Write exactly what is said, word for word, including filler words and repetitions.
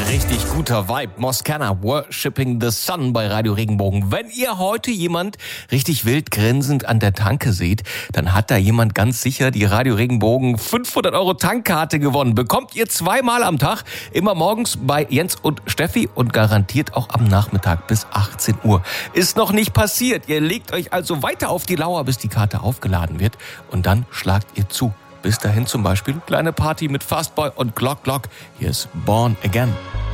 Richtig guter Vibe. Moscana, Worshipping the Sun bei Radio Regenbogen. Wenn ihr heute jemand richtig wild grinsend an der Tanke seht, dann hat da jemand ganz sicher die Radio Regenbogen fünfhundert Euro Tankkarte gewonnen. Bekommt ihr zweimal am Tag, immer morgens bei Jens und Steffi und garantiert auch am Nachmittag bis achtzehn Uhr. Ist noch nicht passiert. Ihr legt euch also weiter auf die Lauer, bis die Karte aufgeladen wird und dann schlagt ihr zu. Bis dahin zum Beispiel kleine Party mit Fastboy und Glock Glock. Hier ist Born Again.